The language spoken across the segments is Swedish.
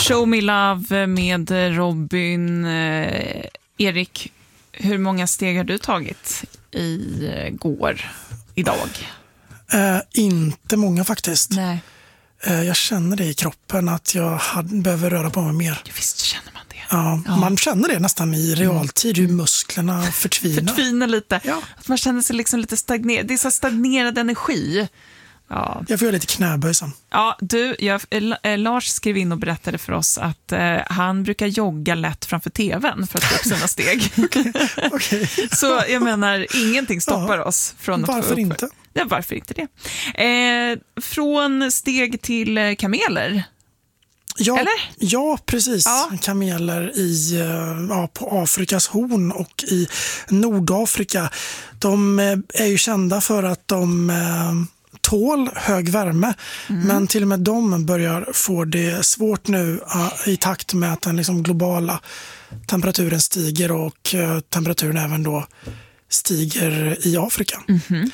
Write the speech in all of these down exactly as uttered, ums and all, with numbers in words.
Show Me Love med Robin. Eh, Erik, hur många steg har du tagit i eh, går, idag? Eh, inte många faktiskt. Nej. Eh, jag känner det i kroppen att jag hade, behöver röra på mig mer. Visst känner man det. Ja, Ja. Man känner det nästan i realtid, hur musklerna förtvinar. Förtvinar lite. Ja. Att man känner sig liksom lite stagnerad. Det är så stagnerad energi. Ja. Jag får göra lite knäböj sen. Ja, du, jag, eh, Lars skrev in och berättade för oss att eh, han brukar jogga lätt framför tvn för att få upp sina steg. okay. Okay. Så jag menar, ingenting stoppar ja. oss från att varför få upp. inte? Ja, varför inte det? Eh, från steg till eh, kameler. Ja, Eller? ja, precis. Ja. Kameler i, ja, på Afrikas horn och i Nordafrika. De är ju kända för att de eh, tål hög värme. Mm. Men till och med de börjar få det svårt nu uh, i takt med att den liksom globala temperaturen stiger och uh, temperaturen även då stiger i Afrika. Mm.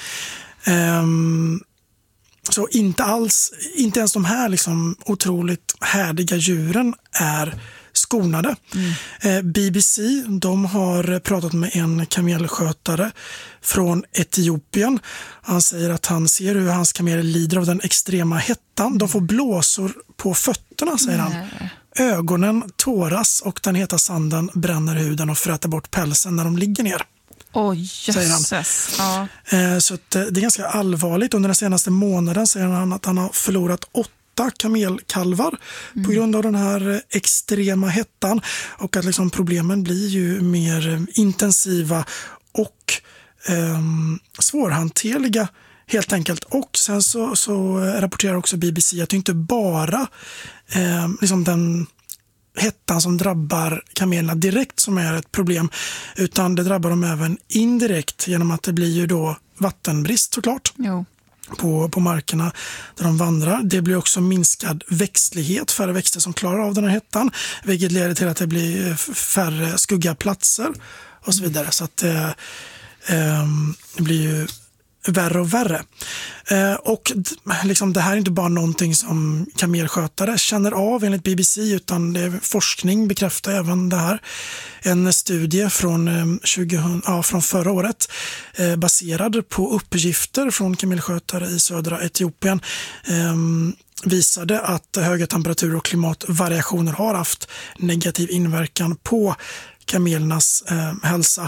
Um, Så inte alls, inte ens de här liksom otroligt härdiga djuren är skonade. Mm. Eh, B B C, de har pratat med en kamelskötare från Etiopien. Han säger att han ser hur hans kameler lider av den extrema hettan. De får blåsor på fötterna, säger han. Mm. Ögonen tåras och den heta sanden bränner huden och fräter bort pälsen när de ligger ner. Oj, oh, jösses. Ja. Så att det är ganska allvarligt. Under den senaste månaden säger han att han har förlorat åtta kamelkalvar mm. på grund av den här extrema hettan. Och att liksom problemen blir ju mer intensiva och eh, svårhanterliga helt enkelt. Och sen så, så rapporterar också B B C att det inte bara eh, liksom den hettan som drabbar kamelerna direkt som är ett problem, utan det drabbar dem även indirekt genom att det blir ju då vattenbrist såklart jo. På, på markerna där de vandrar. Det blir också minskad växtlighet, färre växter som klarar av den här hettan, vilket leder till att det blir färre skugga platser och så vidare. Så att det, eh, det blir ju värre och värre. Eh, och d- liksom det här är inte bara någonting som kamelskötare känner av enligt B B C, utan det är forskning bekräftar även det här. En studie från, eh, tjugo, ja, från förra året eh, baserad på uppgifter från kamelskötare i södra Etiopien eh, visade att höga temperaturer och klimatvariationer har haft negativ inverkan på kamelernas eh, hälsa.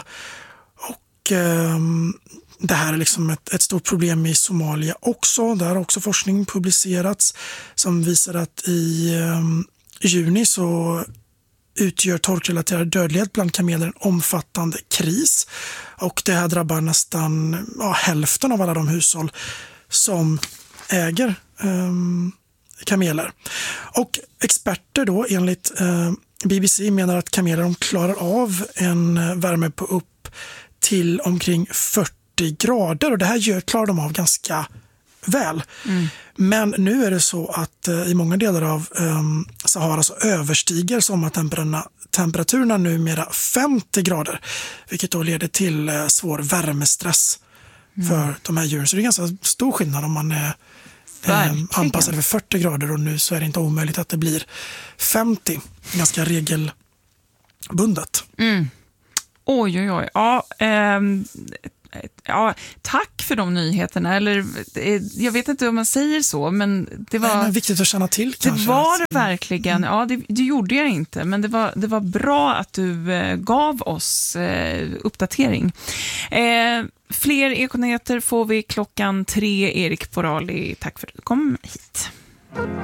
Och eh, det här är liksom ett, ett stort problem i Somalia också. Där har också forskning publicerats som visar att i um, juni så utgör torkrelaterad dödlighet bland kameler en omfattande kris. Och det här drabbar nästan ja, hälften av alla de hushåll som äger um, kameler. Och experter då enligt uh, B B C menar att kameler de klarar av en värme på upp till omkring fyrtio grader, och det här gör, klarar de av ganska väl. Mm. Men nu är det så att eh, i många delar av eh, Sahara så överstiger sommartemperaturerna temperaturerna numera femtio grader, vilket då leder till eh, svår värmestress mm. för de här djuren. Så det är ganska stor skillnad om man är eh, anpassad för fyrtio grader, och nu så är det inte omöjligt att det blir femtio, ganska regelbundet. Mm. Oj, oj, oj. Ja, ehm, ja, tack för de nyheterna. Eller, jag vet inte om man säger så, men det var... Nej, men viktigt att känna till kanske. Det var det verkligen. Ja, det, det gjorde jag inte. Men det var, det var bra att du eh, gav oss eh, uppdatering. Eh, fler Ekonyheter får vi klockan tre. Erik Porali, tack för att du kom hit.